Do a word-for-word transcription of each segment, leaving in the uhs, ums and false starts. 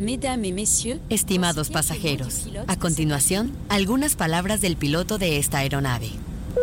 Estimados pasajeros, a continuación, algunas palabras del piloto de esta aeronave.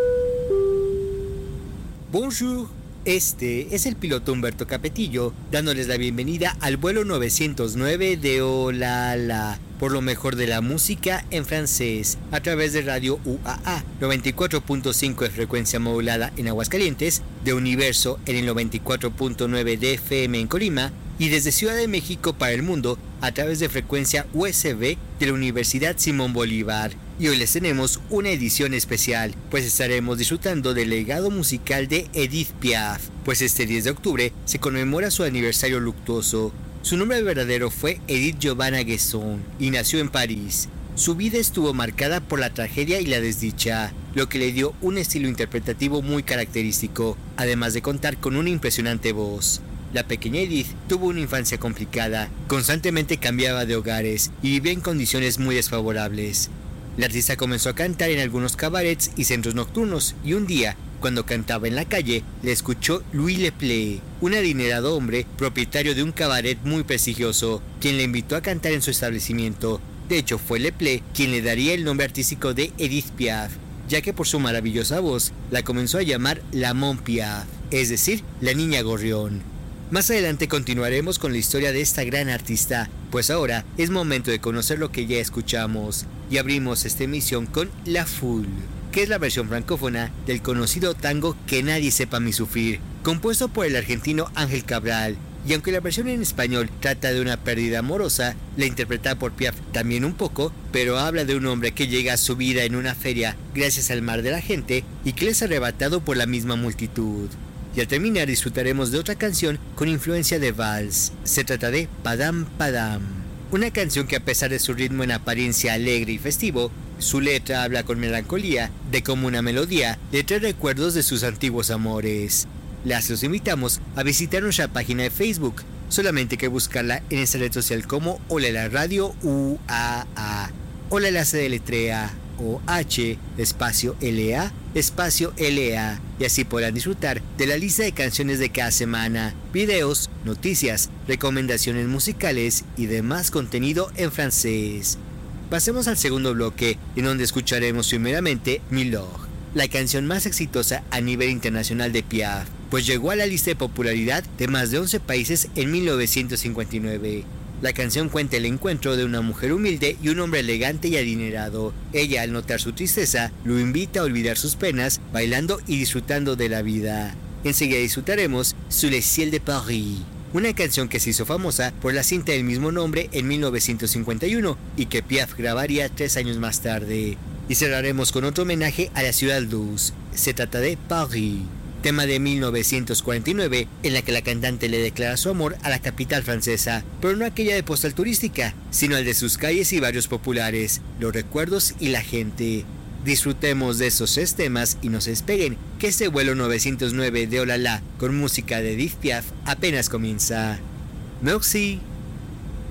Bonjour, este es el piloto Humberto Capetillo, dándoles la bienvenida al vuelo novecientos nueve de Olala, por lo mejor de la música en francés, a través de Radio U A A, noventa y cuatro punto cinco de frecuencia modulada en Aguascalientes, de Universo en el noventa y cuatro punto nueve de F M en Colima, y desde Ciudad de México para el mundo a través de frecuencia U S B de la Universidad Simón Bolívar. Y hoy les tenemos una edición especial, pues estaremos disfrutando del legado musical de Edith Piaf, pues este diez de octubre se conmemora su aniversario luctuoso. Su nombre verdadero fue Edith Giovanna Guesson y nació en París. Su vida estuvo marcada por la tragedia y la desdicha, lo que le dio un estilo interpretativo muy característico, además de contar con una impresionante voz. La pequeña Edith tuvo una infancia complicada, constantemente cambiaba de hogares y vivía en condiciones muy desfavorables. La artista comenzó a cantar en algunos cabarets y centros nocturnos, y un día, cuando cantaba en la calle, le escuchó Louis Leplé, un adinerado hombre propietario de un cabaret muy prestigioso, quien le invitó a cantar en su establecimiento. De hecho, fue Leplé quien le daría el nombre artístico de Edith Piaf, ya que por su maravillosa voz la comenzó a llamar La Mon Piaf, es decir, la niña gorrión. Más adelante continuaremos con la historia de esta gran artista, pues ahora es momento de conocer lo que ya escuchamos, y abrimos esta emisión con La Foule, que es la versión francófona del conocido tango Que nadie sepa mi sufrir, compuesto por el argentino Ángel Cabral, y aunque la versión en español trata de una pérdida amorosa, la interpretada por Piaf también un poco, pero habla de un hombre que llega a su vida en una feria gracias al mar de la gente y que es arrebatado por la misma multitud. Y al terminar disfrutaremos de otra canción con influencia de vals. Se trata de Padam Padam, una canción que a pesar de su ritmo en apariencia alegre y festivo, su letra habla con melancolía de cómo una melodía le trae recuerdos de sus antiguos amores. Las los invitamos a visitar nuestra página de Facebook, solamente hay que buscarla en esta red social como Olala Radio U A A. Olala se deletrea O H espacio L A espacio L A, y así podrán disfrutar de la lista de canciones de cada semana, videos, noticias, recomendaciones musicales y demás contenido en francés. Pasemos al segundo bloque, en donde escucharemos primeramente Milord, la canción más exitosa a nivel internacional de Piaf, pues llegó a la lista de popularidad de más de once países en mil novecientos cincuenta y nueve. La canción cuenta el encuentro de una mujer humilde y un hombre elegante y adinerado. Ella, al notar su tristeza, lo invita a olvidar sus penas, bailando y disfrutando de la vida. Enseguida disfrutaremos Sous les ciels de Paris, una canción que se hizo famosa por la cinta del mismo nombre en mil novecientos cincuenta y uno y que Piaf grabaría tres años más tarde. Y cerraremos con otro homenaje a la ciudad dulce. Se trata de Paris, tema de mil novecientos cuarenta y nueve, en la que la cantante le declara su amor a la capital francesa, pero no aquella de postal turística, sino al de sus calles y barrios populares, los recuerdos y la gente. Disfrutemos de esos tres temas y no se despeguen, que este vuelo novecientos nueve de Olala con música de Edith Piaf apenas comienza. Merci.